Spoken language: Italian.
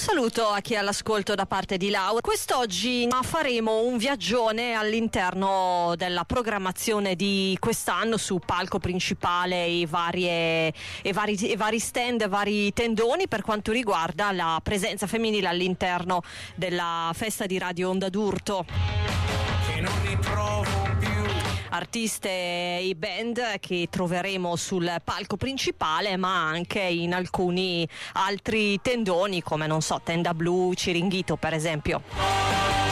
saluto a chi è all'ascolto da parte di Laura. Quest'oggi faremo un viaggione all'interno della programmazione di quest'anno su palco principale e vari stand, vari tendoni per quanto riguarda la presenza femminile all'interno della festa di Radio Onda d'Urto. Che non ritrovo più. Artiste e band che troveremo sul palco principale, ma anche in alcuni altri tendoni come, non so, Tenda Blu, Ciringhito per esempio.